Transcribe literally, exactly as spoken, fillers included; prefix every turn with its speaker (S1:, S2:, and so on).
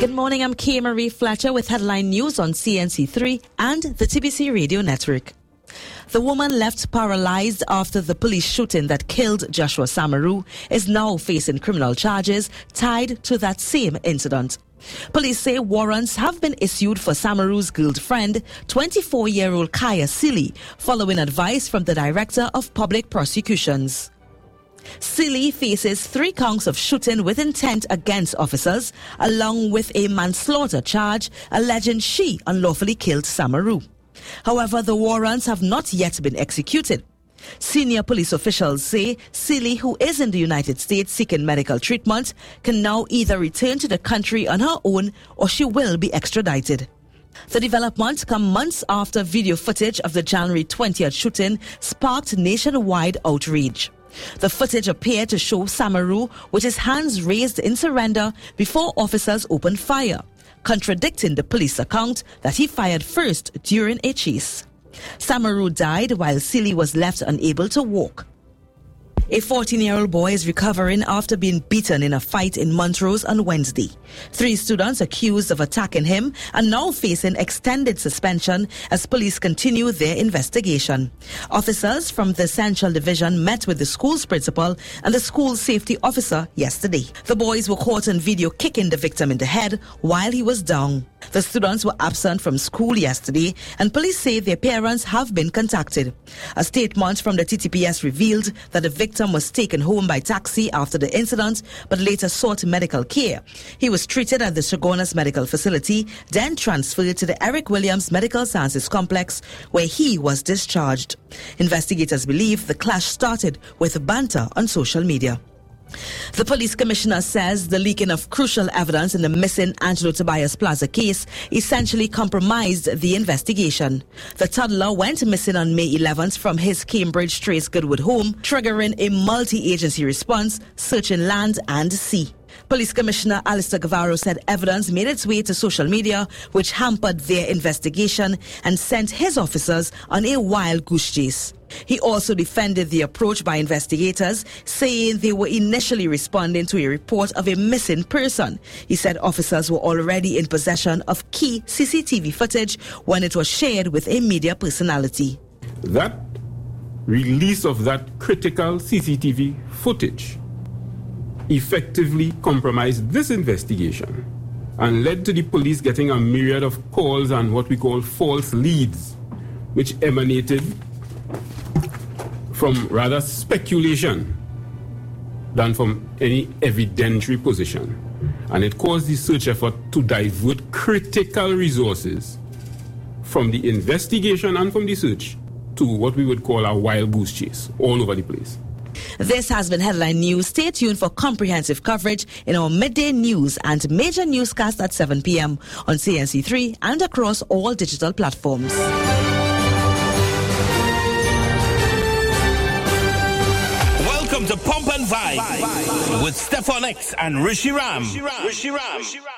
S1: Good morning, I'm Kay Marie Fletcher with headline news on C N C three and the T B C Radio Network. The woman left paralyzed after the police shooting that killed Joshua Samaru is now facing criminal charges tied to that same incident. Police say warrants have been issued for Samaru's girlfriend, twenty-four-year-old Kaya Seeley, following advice from the Director of Public Prosecutions. Seeley faces three counts of shooting with intent against officers, along with a manslaughter charge alleging she unlawfully killed Samaru. However, the warrants have not yet been executed. Senior police officials say Seeley, who is in the United States seeking medical treatment, can now either return to the country on her own or she will be extradited. The development comes months after video footage of the January twentieth shooting sparked nationwide outrage. The footage appeared to show Samaru with his hands raised in surrender before officers opened fire, contradicting the police account that he fired first during a chase. Samaru died while Seeley was left unable to walk. A fourteen-year-old boy is recovering after being beaten in a fight in Montrose on Wednesday. Three students accused of attacking him are now facing extended suspension as police continue their investigation. Officers from the Central Division met with the school's principal and the school safety officer yesterday. The boys were caught on video kicking the victim in the head while he was down. The students were absent from school yesterday, and police say their parents have been contacted. A statement from the T T P S revealed that the victim was taken home by taxi after the incident, but later sought medical care. He was treated at the Chaguanas Medical Facility, then transferred to the Eric Williams Medical Sciences Complex, where he was discharged. Investigators believe the clash started with banter on social media. The police commissioner says the leaking of crucial evidence in the missing Angelo Tobias Plaza case essentially compromised the investigation. The toddler went missing on May eleventh from his Cambridge Trace Goodwood home, triggering a multi-agency response searching land and sea. Police Commissioner Alistair Guevara said evidence made its way to social media, which hampered their investigation and sent his officers on a wild goose chase. He also defended the approach by investigators, saying they were initially responding to a report of a missing person. He said officers were already in possession of key C C T V footage when it was shared with a media personality.
S2: That release of that critical C C T V footage effectively compromised this investigation and led to the police getting a myriad of calls and what we call false leads, which emanated from rather speculation than from any evidentiary position. And it caused the search effort to divert critical resources from the investigation and from the search to what we would call a wild goose chase all over the place.
S1: This has been Headline News. Stay tuned for comprehensive coverage in our midday news and major newscast at seven p.m. on C N C three and across all digital platforms.
S3: Welcome to Pump and Vibe with Stefan X and Rishi Ram. Rishi Ram.